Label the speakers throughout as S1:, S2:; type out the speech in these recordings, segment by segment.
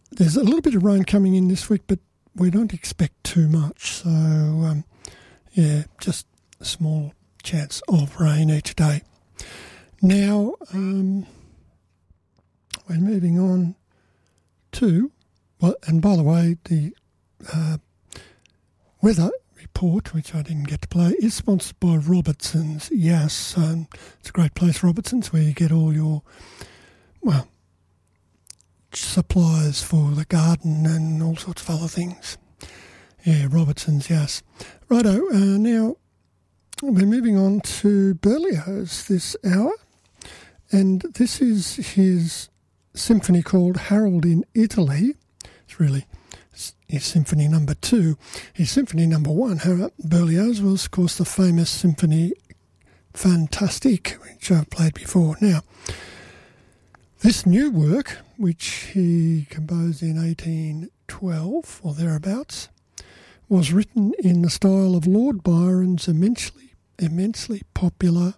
S1: there's a little bit of rain coming in this week, but we don't expect too much. So, just a small chance of rain each day. Now, we're moving on to, well, and by the way, the weather report, which I didn't get to play, is sponsored by Robertson's. Yes, it's a great place, Robertson's, where you get all your, well, supplies for the garden and all sorts of other things. Yeah, Robertson's, yes. Righto, now we're moving on to Berlioz this hour, and this is his symphony called Harold in Italy. It's really his symphony number 2. His symphony number 1, Berlioz, was, of course, the famous Symphony Fantastique, which I've played before. Now, this new work, which he composed in 1812 or thereabouts, was written in the style of Lord Byron's immensely popular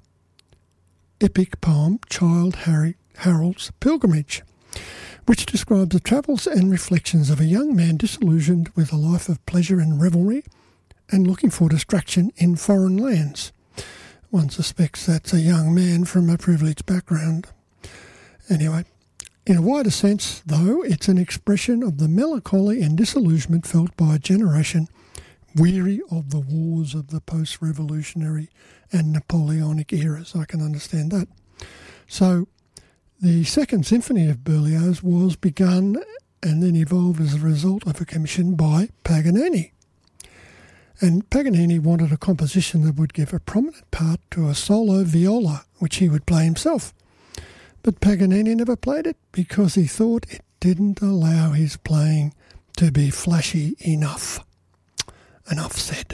S1: epic poem Childe Harold's Pilgrimage, which describes the travels and reflections of a young man disillusioned with a life of pleasure and revelry and looking for distraction in foreign lands. One suspects that's a young man from a privileged background. Anyway, in a wider sense, though, it's an expression of the melancholy and disillusionment felt by a generation weary of the wars of the post-revolutionary and Napoleonic eras. I can understand that. So, the Second Symphony of Berlioz was begun and then evolved as a result of a commission by Paganini. And Paganini wanted a composition that would give a prominent part to a solo viola, which he would play himself. But Paganini never played it because he thought it didn't allow his playing to be flashy enough. Enough said.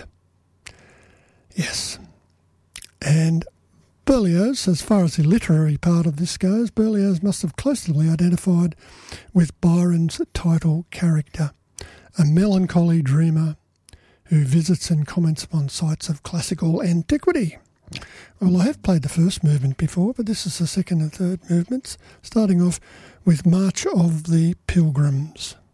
S1: Yes. And Berlioz, as far as the literary part of this goes, Berlioz must have closely identified with Byron's title character, a melancholy dreamer who visits and comments upon sites of classical antiquity. Well, I have played the first movement before, but this is the second and third movements, starting off with March of the Pilgrims.